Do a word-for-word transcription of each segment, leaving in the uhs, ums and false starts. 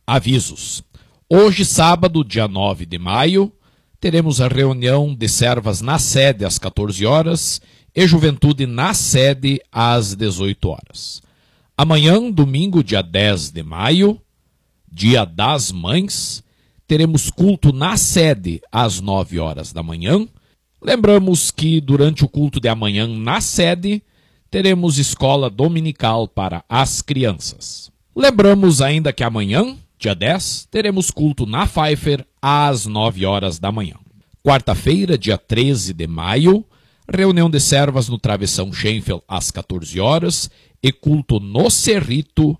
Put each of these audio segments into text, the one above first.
Avisos. Hoje, sábado, dia nove de maio, teremos a reunião de servas na sede às quatorze horas e juventude na sede às dezoito horas. Amanhã, domingo, dia dez de maio, dia das mães, teremos culto na sede às nove horas da manhã. Lembramos que durante o culto de amanhã na sede, teremos escola dominical para as crianças. Lembramos ainda que amanhã, dia dez, teremos culto na Pfeiffer às nove horas da manhã. Quarta-feira, dia treze de maio, reunião de servas no Travessão Schenfeld às quatorze horas e culto no Cerrito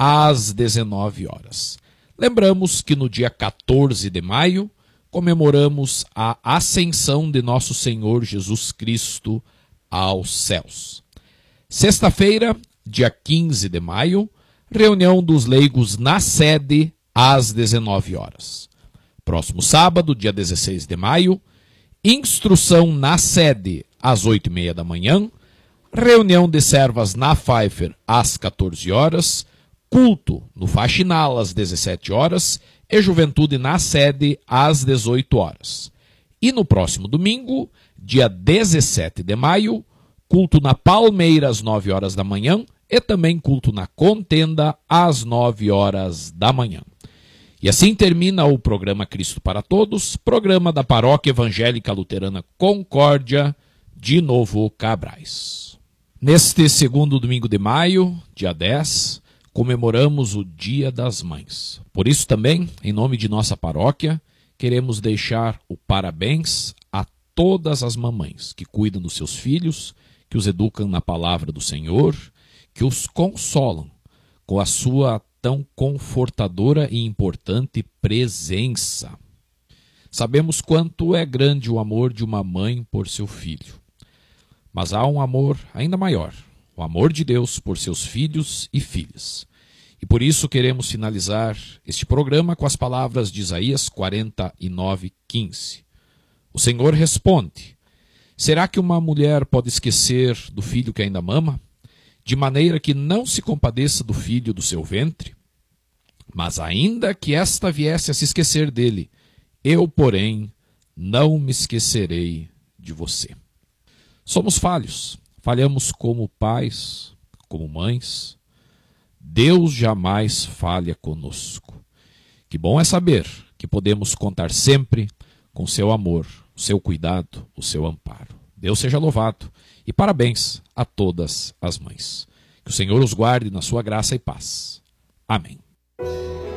às dezenove horas. Lembramos que no dia quatorze de maio, comemoramos a ascensão de nosso Senhor Jesus Cristo aos céus. Sexta-feira, dia quinze de maio, reunião dos leigos na sede às dezenove horas. Próximo sábado, dia dezesseis de maio, instrução na sede às oito e meia da manhã, reunião de servas na Pfeiffer às quatorze horas, culto no Faxinal às dezessete horas e juventude na sede às dezoito horas. E no próximo domingo, dia dezessete de maio, culto na Palmeira às nove horas da manhã e também culto na Contenda às nove horas da manhã. E assim termina o programa Cristo para Todos, programa da Paróquia Evangélica Luterana Concórdia de Novo Cabrais. Neste segundo domingo de maio, dia dez, comemoramos o Dia das Mães. Por isso também, em nome de nossa paróquia, queremos deixar o parabéns a todas as mamães que cuidam dos seus filhos, que os educam na palavra do Senhor, que os consolam com a sua tão confortadora e importante presença. Sabemos quanto é grande o amor de uma mãe por seu filho. Mas há um amor ainda maior, o amor de Deus por seus filhos e filhas. E por isso queremos finalizar este programa com as palavras de Isaías quarenta e nove, quinze. O Senhor responde: será que uma mulher pode esquecer do filho que ainda mama, de maneira que não se compadeça do filho do seu ventre? Mas ainda que esta viesse a se esquecer dele, eu, porém, não me esquecerei de você. Somos falhos, falhamos como pais, como mães. Deus jamais falha conosco. Que bom é saber que podemos contar sempre com seu amor, o seu cuidado, o seu amparo. Deus seja louvado e parabéns a todas as mães. Que o Senhor os guarde na sua graça e paz. Amém.